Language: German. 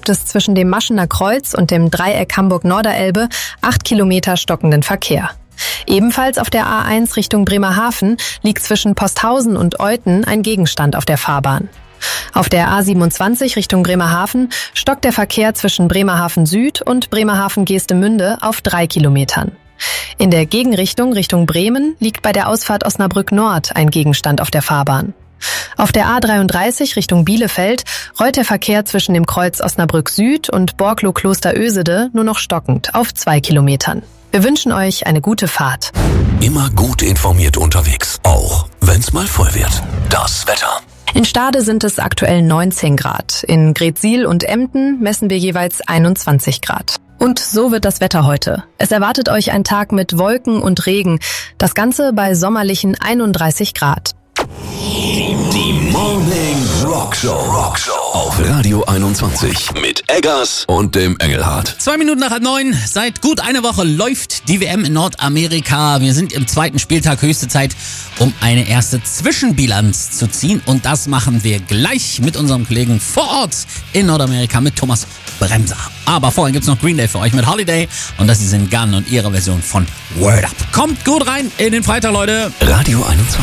gibt es zwischen dem Maschener Kreuz und dem Dreieck Hamburg-Norderelbe 8 Kilometer stockenden Verkehr. Ebenfalls auf der A1 Richtung Bremerhaven liegt zwischen Posthausen und Euthen ein Gegenstand auf der Fahrbahn. Auf der A27 Richtung Bremerhaven stockt der Verkehr zwischen Bremerhaven Süd und Bremerhaven-Geestemünde auf 3 Kilometern. In der Gegenrichtung Richtung Bremen liegt bei der Ausfahrt Osnabrück Nord ein Gegenstand auf der Fahrbahn. Auf der A33 Richtung Bielefeld rollt der Verkehr zwischen dem Kreuz Osnabrück Süd und Borklow-Kloster-Ösede nur noch stockend auf 2 Kilometern. Wir wünschen euch eine gute Fahrt. Immer gut informiert unterwegs, auch wenn's mal voll wird. Das Wetter. In Stade sind es aktuell 19 Grad. In Greetsiel und Emden messen wir jeweils 21 Grad. Und so wird das Wetter heute. Es erwartet euch ein Tag mit Wolken und Regen. Das Ganze bei sommerlichen 31 Grad. Die Morning Rockshow auf Radio 21 mit Eggers und dem Engelhardt. 2 Minuten nach 9. Seit gut einer Woche läuft die WM in Nordamerika. Wir sind im zweiten Spieltag, höchste Zeit, um eine erste Zwischenbilanz zu ziehen. Und das machen wir gleich mit unserem Kollegen vor Ort in Nordamerika, mit Thomas Bremser. Aber vorhin gibt's noch Green Day für euch mit Holiday. Und das ist in Gun und ihrer Version von Word Up. Kommt gut rein in den Freitag, Leute. Radio 21.